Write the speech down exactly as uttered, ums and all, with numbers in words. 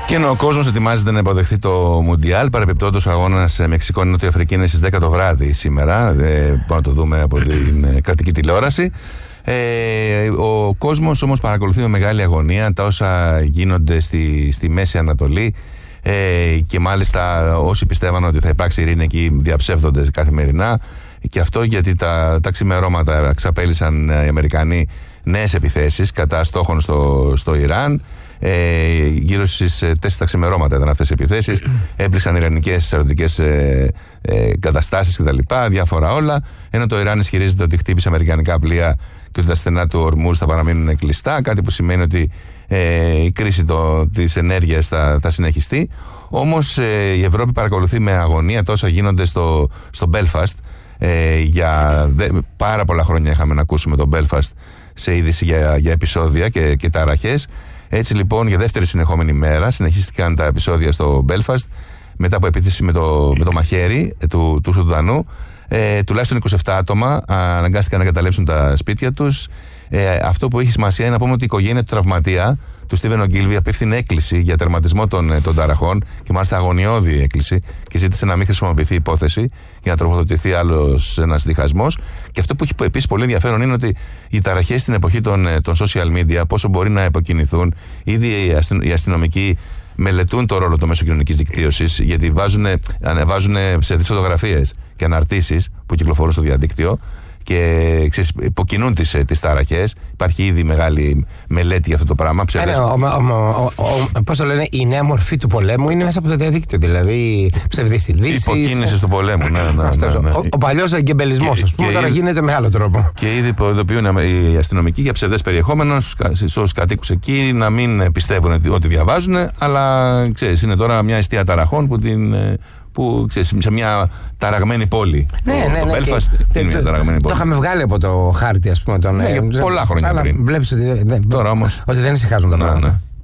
Και ενώ ο κόσμος ετοιμάζεται να υποδεχθεί το Μουντιάλ, παρεμπιπτόντως ο αγώνας Μεξικό-Νότια Αφρική είναι στις δέκα το βράδυ σήμερα. Ε, μπορούμε να το δούμε από την κρατική τηλεόραση. Ε, ο κόσμος όμως παρακολουθεί με μεγάλη αγωνία τα όσα γίνονται στη, στη Μέση Ανατολή. Ε, και μάλιστα όσοι πιστεύαν ότι θα υπάρξει ειρήνη εκεί διαψεύδονται καθημερινά. Και αυτό γιατί τα, τα ξημερώματα ξαπέλυσαν οι Αμερικανοί νέες επιθέσεις κατά στόχων στο, στο Ιράν. Ε, γύρω στις τέσσερα ξημερώματα ήταν αυτές οι επιθέσεις. Έπληξαν ιρανικές ερωτικές ε, ε, καταστάσεις κτλ. Διάφορα όλα. Ενώ το Ιράν ισχυρίζεται ότι χτύπησε αμερικανικά πλοία και ότι τα στενά του Ορμούζ θα παραμείνουν κλειστά. Κάτι που σημαίνει ότι ε, η κρίση το, της ενέργειας θα, θα συνεχιστεί. Όμως ε, η Ευρώπη παρακολουθεί με αγωνία τόσα γίνονται στο, στο Belfast. Ε, για δε, πάρα πολλά χρόνια είχαμε να ακούσουμε το Belfast σε είδηση για, για επεισόδια και, και ταραχές. Έτσι λοιπόν για δεύτερη συνεχόμενη μέρα συνεχίστηκαν τα επεισόδια στο Belfast μετά από επίθεση με το, με το μαχαίρι του, του Σουδανού. Ε, τουλάχιστον είκοσι επτά άτομα αναγκάστηκαν να καταλέψουν τα σπίτια τους. Ε, αυτό που έχει σημασία είναι να πούμε ότι η οικογένεια του τραυματία, του Στίβεν Ογγίλβι, απίφθινε έκκληση για τερματισμό των, των ταραχών και μάλιστα αγωνιώδη έκκληση και ζήτησε να μην χρησιμοποιηθεί υπόθεση για να τροφοδοτηθεί άλλος ένας διχασμός. Και αυτό που έχει επίσης πολύ ενδιαφέρον είναι ότι οι ταραχές στην εποχή των, των social media, πόσο μπορεί να υποκινηθούν. Ήδη οι, αστυ, οι αστυνομικοί μελετούν το ρόλο των μέσων δικτύωσης, γιατί βάζουν, ανεβάζουν ψευδείς φωτογραφίες και αναρτήσεις που κυκλοφορούν στο διαδίκτυο και ξέρεις, υποκινούν τις, τις ταραχές. Υπάρχει ήδη μεγάλη μελέτη για αυτό το πράγμα. Πώς το λένε, η νέα μορφή του πολέμου είναι μέσα από το διαδίκτυο. Δηλαδή ψευδείς ειδήσεις. Υποκίνηση του πολέμου, ναι, ναι, αυτός, ναι, ναι. Ο, ο παλιός εγκεμπελισμός, ας πούμε, τώρα ήδη, γίνεται με άλλο τρόπο. Και ήδη προειδοποιούν οι αστυνομικοί για ψευδές περιεχόμενο στους κατοίκους εκεί να μην πιστεύουν ότι διαβάζουν, αλλά ξέρεις, είναι τώρα μια αιστεία ταραχών που την. Που ξέρεις, σε μια ταραγμένη πόλη. Ναι, το, ναι, το ναι, Belfast και, είναι μια ταραγμένη πόλη. Το είχαμε βγάλει από το χάρτη, ας πούμε. Τον, ναι, ε, πολλά χρόνια αλλά πριν. Βλέπεις ότι, δεν, τώρα όμως, ότι δεν ησυχάζουν τα ναι, πράγματα. Ναι.